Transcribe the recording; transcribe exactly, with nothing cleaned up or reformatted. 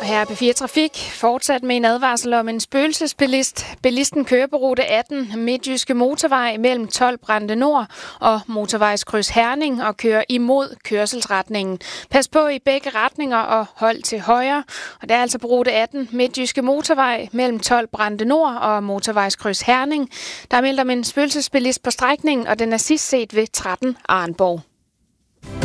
Og her er P fire Trafik fortsat med en advarsel om en spøgelsesbilist. Bilisten kører på rute atten, Midtjyske Motorvej mellem tolv Brande Nord og Motorvejskryds Herning og kører imod kørselsretningen. Pas på i begge retninger og hold til højre. Og det er altså på rute atten, Midtjyske Motorvej mellem tolv Brande Nord og Motorvejskryds Herning. Der er meldt om en spøgelsesbilist på strækningen, og den er sidst set ved tretten Arnborg.